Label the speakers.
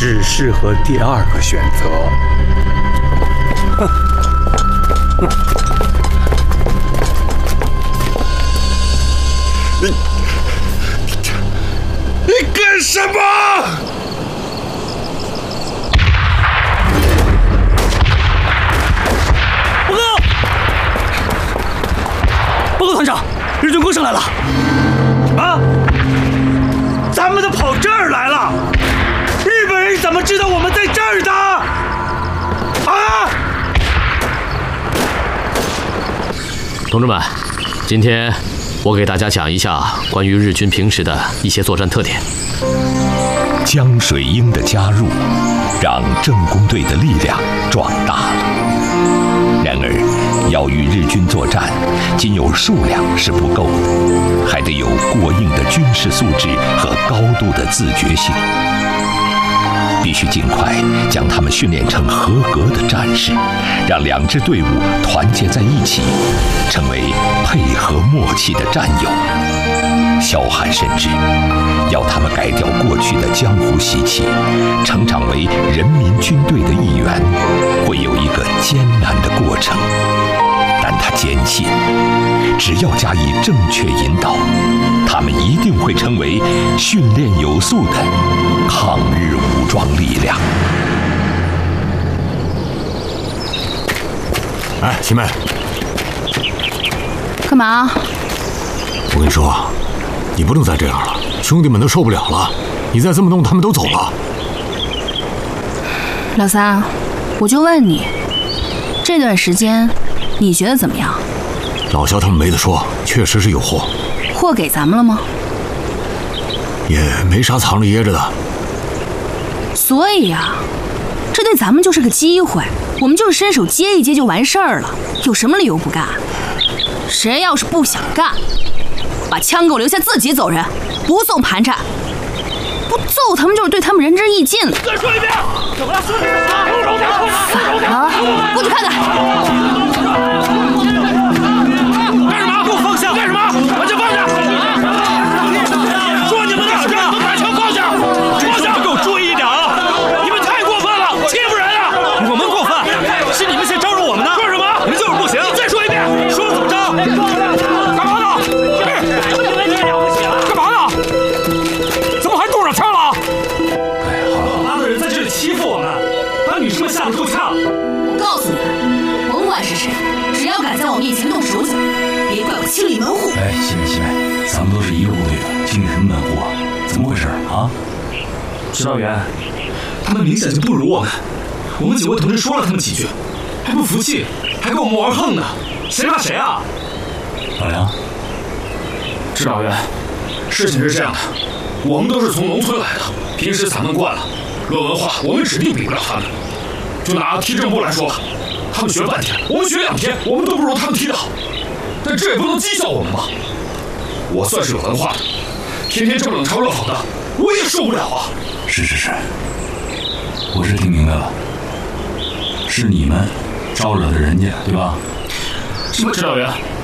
Speaker 1: 只适合第二个选择。
Speaker 2: 你干什么？
Speaker 3: 报告团长，日军攻上来了！啊！咱们都跑这儿来了，日本人怎么知道我们在这儿的？啊！
Speaker 4: 同志们，今天我给大家讲一下关于日军平时的一些作战特点。
Speaker 5: 江水英的加入，让政工队的力量壮大了。然而，要与日军作战，仅有数量是不够的，还得有过硬的军事素质和高度的自觉性。必须尽快将他们训练成合格的战士，让两支队伍团结在一起，成为配合默契的战友。萧汉深知，要他们改掉过去的江湖习气，成长为人民军队的一员，会有一个艰难的过程。但他坚信，只要加以正确引导，他们一定会成为训练有素的抗日武装力量。
Speaker 2: 哎，七妹，
Speaker 6: 干嘛？
Speaker 2: 我跟你说，你不能再这样了，兄弟们都受不了了。你再这么弄，他们都走了。
Speaker 6: 老三，我就问你，这段时间你觉得怎么样？
Speaker 2: 老肖他们没得说，确实是有货。
Speaker 6: 货给咱们了吗？
Speaker 2: 也没啥藏着掖着的。
Speaker 6: 所以啊，这对咱们就是个机会，我们就是伸手接一接就完事儿了，有什么理由不干？谁要是不想干，把枪给我留下，自己走人，不送盘缠。不揍他们就是对他们仁至义尽了。
Speaker 3: 再说一遍，怎么了？说你怎么了？
Speaker 6: 反了，过去看看。
Speaker 3: 干什么？给我放下！干什么？把枪放下！说你们呢，让你们把枪放下！放下！给我注意一点啊！你们太过分了，欺负人啊！我们过分，是你们先招惹我们的。说什么？你们就是不行！你再说一遍，说了怎么着？干嘛呢？干嘛呢？怎么还中上枪了？哎呀，好拉的人在这里欺负我们，把女生们吓得够呛。
Speaker 6: 我告诉你们，甭管是谁，只要敢在我面前动手脚，别怪我清理门户。
Speaker 7: 哎，西妹，咱们都是一个部队的，清理什么门户啊？怎么回事啊？
Speaker 3: 指导员，他们明显就不如我们。我们几位同志说了他们几句，还不服气，还跟我们玩横呢。谁怕谁啊？
Speaker 7: 老梁，
Speaker 3: 指导员，事情是这样的，我们都是从农村来的，平时咱们惯了，论文化我们指定比不了他们。就拿踢正步来说吧，他们学了半天，我们学2天，我们都不如他们踢得好。但这也不能讥笑我们吧？我算是有文化的，天天这么冷嘲热讽的，我也受不了啊！
Speaker 7: 是，我是听明白了，是你们招惹的人家，对吧？
Speaker 3: 什么指导员？